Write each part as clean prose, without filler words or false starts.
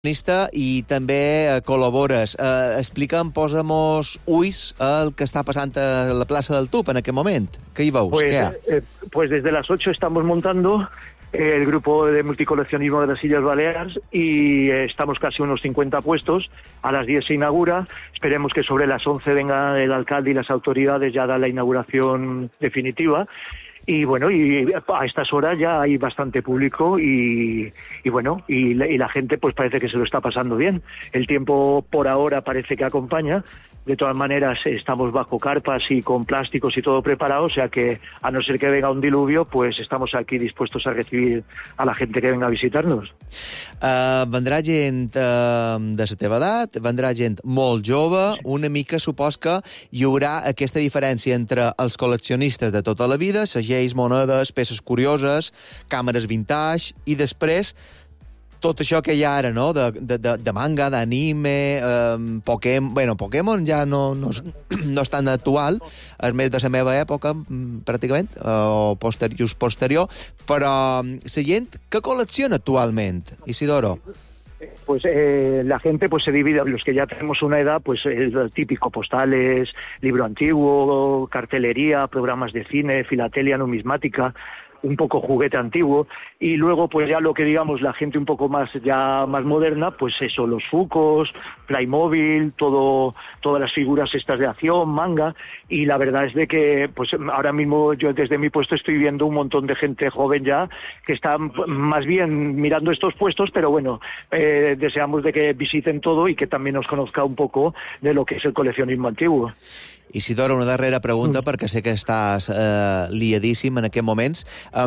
I també col·labores. Explica'm, posa'm-nos ulls al que està passant a la plaça del Tup en aquest moment. Què hi veus? Pues, ¿Qué ha? Pues desde las 8 estamos montando el grupo de multicoleccionismo de las Illes Baleares y estamos casi unos 50 puestos. A las 10 se inaugura. Esperemos que sobre las 11 venga el alcalde y las autoridades ya a dar la inauguración definitiva. Y bueno, y a estas horas ya hay bastante público y bueno, y la gente pues parece que se lo está pasando bien. El tiempo por ahora parece que acompaña. De todas maneras estamos bajo carpas y con plásticos y todo preparado, o sea que a no ser que venga un diluvio, pues estamos aquí dispuestos a recibir a la gente que venga a visitarnos. Vendrà gent de la teva edat, vendrà gent molt jove, una mica supos que hi haurà aquesta diferència entre els col·leccionistes de tota la vida, segells, monedes, peces curioses, càmeres vintage, i després tot això que hi ha ara, no?, de manga, d'anime, Pokémon... Bueno, Pokémon ja no és tan actual, és més de la meva època, pràcticament, o posterior, però la gent que col·lecciona actualment, Isidoro? Pues la gente pues se divide, los que ya tenemos una edad, pues el típico, postales, libro antiguo, cartelería, programas de cine, filatelia, numismática, un poco juguete antiguo, y luego pues ya lo que digamos la gente un poco más moderna, pues eso, los Funkos, Playmobil, todas las figuras estas de acción, manga, y la verdad es de que pues ahora mismo yo desde mi puesto estoy viendo un montón de gente joven ya que está más bien mirando estos puestos, pero bueno, deseamos de que visiten todo y que también nos conozca un poco de lo que es el coleccionismo antiguo. Isidoro, una darrera pregunta, perquè sé que estàs liadíssim en aquests moments.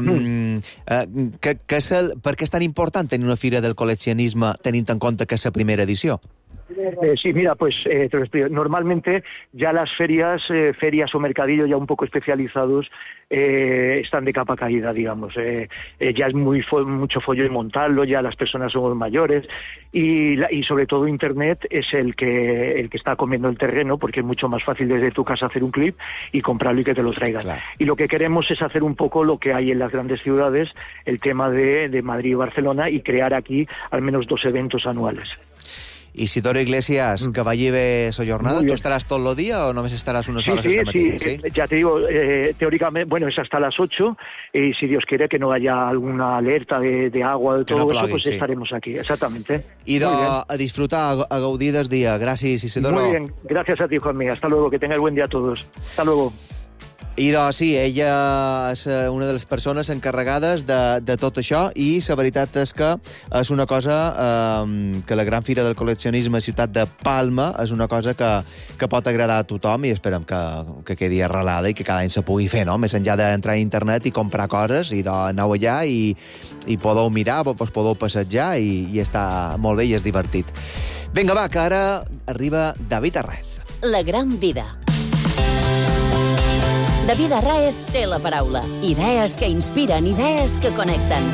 Per què és tan important tenir una fira del col·leccionisme tenint en compte que és la primera edició? Sí, mira, pues te lo explico. Normalmente ya las ferias o mercadillos ya un poco especializados están de capa caída, digamos. Ya es mucho follón montarlo, ya las personas somos mayores y sobre todo Internet es el que está comiendo el terreno, porque es mucho más fácil desde tu casa hacer un clip y comprarlo y que te lo traigan. Claro. Y lo que queremos es hacer un poco lo que hay en las grandes ciudades, el tema de Madrid y Barcelona, y crear aquí al menos 2 eventos anuales. Isidoro Iglesias, que vagi bé la jornada. ¿Tú estarás todo el día o només estaràs unes hores al matí? Sí, ya te digo, teóricamente, bueno, es hasta las 8, y si Dios quiere que no haya alguna alerta de agua, de todo eso, pues estaremos aquí, exactamente. Y a disfrutar, a gaudir del día. Gracias, Isidoro. Muy bien, gracias a ti, Juanmi. Hasta luego, que tengas buen día a todos. Hasta luego. I doncs sí, ella és una de les persones encarregades de tot això, i la veritat és que és una cosa que la Gran Fira del Col·leccionisme a Ciutat de Palma és una cosa que pot agradar a tothom, i esperem que quedi arrelada i que cada any se pugui fer, no? Més enllà d'entrar a internet i comprar coses, i aneu allà i podeu mirar, us podeu passejar i està molt bé i és divertit. Vinga, va, que ara arriba David Arraez. La Gran Vida. David Arraez té la paraula. Idees que inspiren, idees que connecten.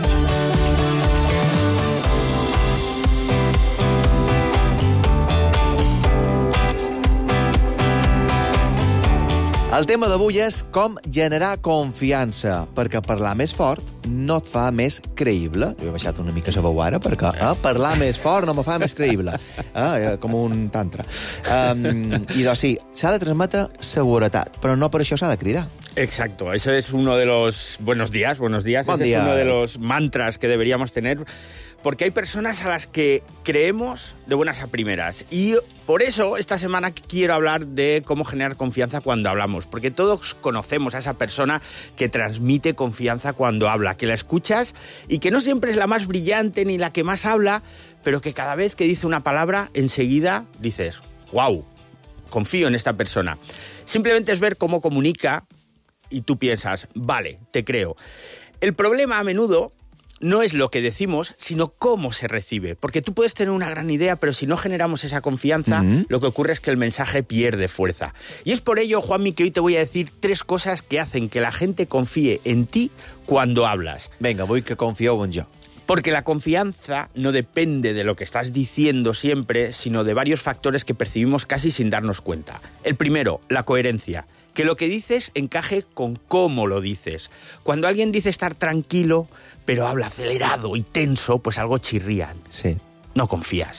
El tema d'avui és com generar confiança, perquè parlar més fort no et fa més creïble. Jo he baixat una mica la veu ara, perquè parlar més fort no me fa més creïble. Com un tantra. I doncs sí, s'ha de transmetre seguretat, però no per això s'ha de cridar. Exacto, eso es uno de los... Buenos días. Buen Ese día. Es uno de los mantras que deberíamos tener, porque hay personas a las que creemos de buenas a primeras. Y por eso esta semana quiero hablar de cómo generar confianza cuando hablamos, porque todos conocemos a esa persona que transmite confianza cuando habla, que la escuchas y que no siempre es la más brillante ni la que más habla, pero que cada vez que dice una palabra, enseguida dices, wow, confío en esta persona. Simplemente es ver cómo comunica y tú piensas, vale, te creo. El problema a menudo no es lo que decimos, sino cómo se recibe. Porque tú puedes tener una gran idea, pero si no generamos esa confianza, lo que ocurre es que el mensaje pierde fuerza. Y es por ello, Juanmi, que hoy te voy a decir 3 cosas que hacen que la gente confíe en ti cuando hablas. Venga, vull que confieu en jo. Porque la confianza no depende de lo que estás diciendo siempre, sino de varios factores que percibimos casi sin darnos cuenta. El primero, la coherencia. Que lo que dices encaje con cómo lo dices. Cuando alguien dice estar tranquilo, pero habla acelerado y tenso, pues algo chirrían. Sí. no confías.